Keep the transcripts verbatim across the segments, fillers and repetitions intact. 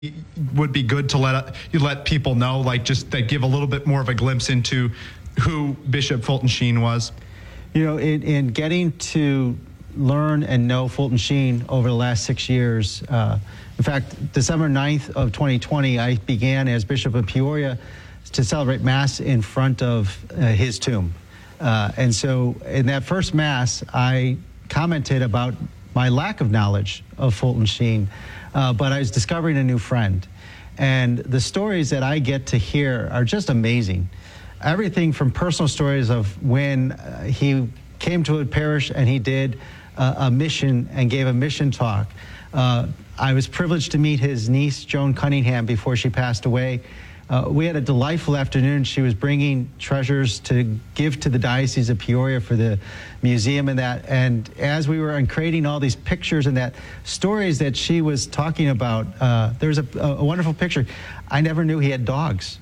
would be good to let you let people know, like just that give a little bit more of a glimpse into who Bishop Fulton Sheen was? You know, in, in getting to learn and know Fulton Sheen over the last six years, uh, in fact, December ninth of twenty twenty, I began as Bishop of Peoria to celebrate Mass in front of uh, his tomb. Uh, and so in that first Mass, I commented about my lack of knowledge of Fulton Sheen, uh, but I was discovering a new friend. And the stories that I get to hear are just amazing. Everything from personal stories of when uh, he came to a parish and he did uh, a mission and gave a mission talk. Uh, I was privileged to meet his niece, Joan Cunningham, before she passed away. Uh, we had a delightful afternoon. She was bringing treasures to give to the Diocese of Peoria for the museum and that. And as we were creating all these pictures and that stories that she was talking about, uh, there was a, a wonderful picture. I never knew he had dogs.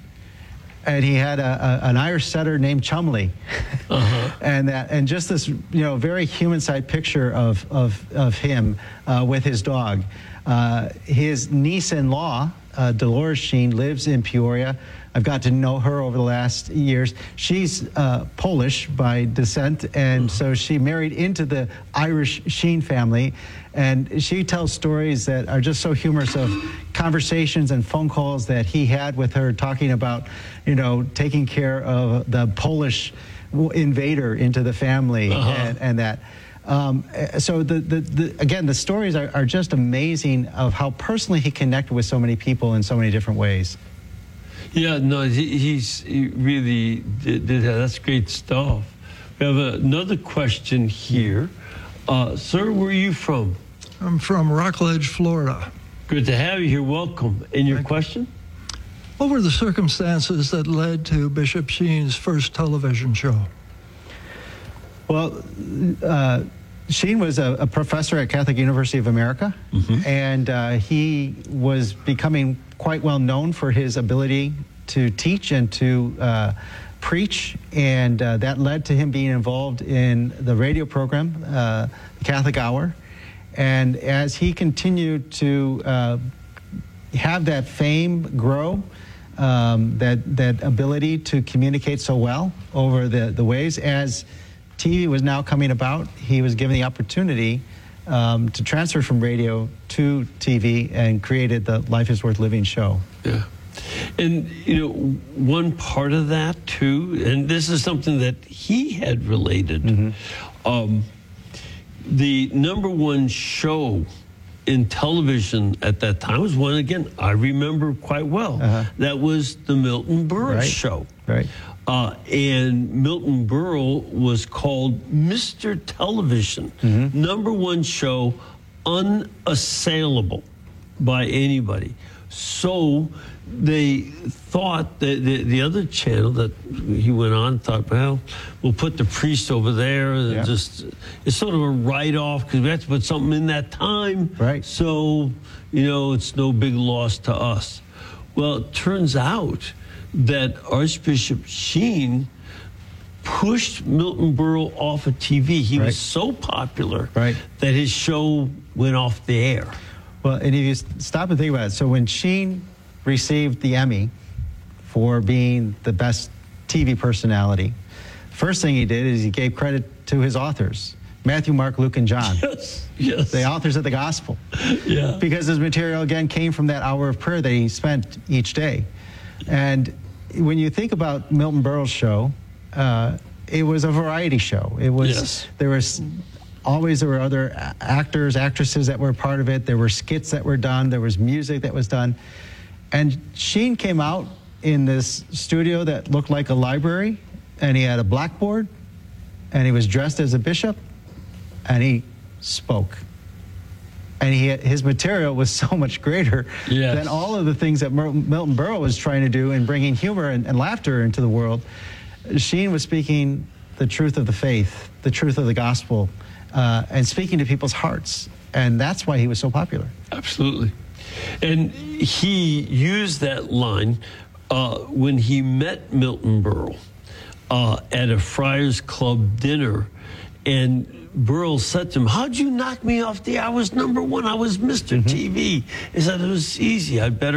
And he had a, a, an Irish setter named Chumley. Uh-huh. and that, and just this, you know, very human-side picture of, of, of him uh, with his dog. Uh, his niece-in-law, Uh, Dolores Sheen, lives in Peoria. I've got to know her over the last years. She's uh, Polish by descent, and so she married into the Irish Sheen family. And she tells stories that are just so humorous of conversations and phone calls that he had with her talking about, you know, taking care of the Polish invader into the family uh-huh. and, and that. Um, so the, the, the again, the stories are, are just amazing of how personally he connected with so many people in so many different ways. Yeah, no, he, he's he really did, did that. That's great stuff. We have another question here. Uh, sir, where are you from? I'm from Rockledge, Florida. Good to have you here. Welcome. And your Thank question? What were the circumstances that led to Bishop Sheen's first television show? Well, uh, Sheen was a, a professor at Catholic University of America, mm-hmm. and uh, he was becoming quite well known for his ability to teach and to uh, preach, and uh, that led to him being involved in the radio program, uh, the Catholic Hour. And as he continued to uh, have that fame grow, um, that, that ability to communicate so well over the, the ways, as T V was now coming about, he was given the opportunity um, to transfer from radio to T V and created the Life is Worth Living show. Yeah. And, you know, one part of that, too, and this is something that he had related, mm-hmm. um, the number one show in television at that time was one, again, I remember quite well. Uh-huh. That was the Milton Berle right. show. Right. Uh, and Milton Berle was called Mister Television, mm-hmm. number one show, unassailable by anybody. So they thought that the, the other channel that he went on thought, well, we'll put the priest over there. And yeah. just it's sort of a write-off because we have to put something in that time. Right. So, you know, it's no big loss to us. Well, it turns out that Archbishop Sheen pushed Milton Berle off of T V. He right. was so popular right. that his show went off the air. Well, and if you stop and think about it, so when Sheen received the Emmy for being the best T V personality, first thing he did is he gave credit to his authors, Matthew, Mark, Luke, and John. Yes, yes. The authors of the gospel. Yeah. Because his material, again, came from that hour of prayer that he spent each day. And when you think about Milton Berle's show, uh, it was a variety show. It was yes. there was always there were other actors, actresses that were part of it. There were skits that were done. There was music that was done. And Sheen came out in this studio that looked like a library, and he had a blackboard, and he was dressed as a bishop, and he spoke. And he, his material was so much greater yes. than all of the things that Milton Berle was trying to do in bringing humor and, and laughter into the world. Sheen was speaking the truth of the faith, the truth of the gospel, uh, and speaking to people's hearts. And that's why he was so popular. Absolutely. And he used that line uh, when he met Milton Berle uh, at a Friars Club dinner. And Burl said to him, "How'd you knock me off the? I was number one. I was Mister T V." He said, "It was easy. I better."